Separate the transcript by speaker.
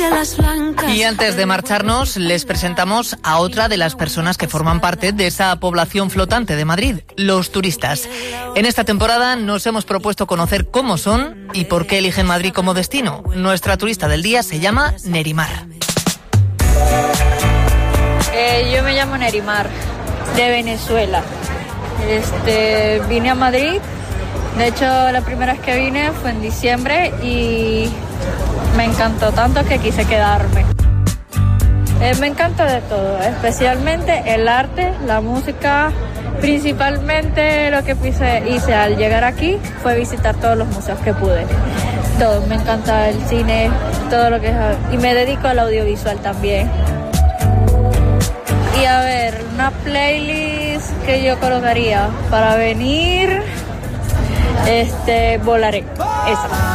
Speaker 1: Y antes de marcharnos, les presentamos a otra de las personas que forman parte de esa población flotante de Madrid, los turistas. En esta temporada nos hemos propuesto conocer cómo son y por qué eligen Madrid como destino. Nuestra turista del día se llama Nerimar.
Speaker 2: Yo me llamo Nerimar, de Venezuela. Vine a Madrid. De hecho, la primera vez que vine fue en diciembre y me encantó tanto que quise quedarme. Me encanta de todo, especialmente el arte, la música. Principalmente lo que hice al llegar aquí fue visitar todos los museos que pude. Todo, me encanta el cine, todo lo que es... Y me dedico al audiovisual también. Y a ver, una playlist que yo colocaría para venir, Volaré, esa.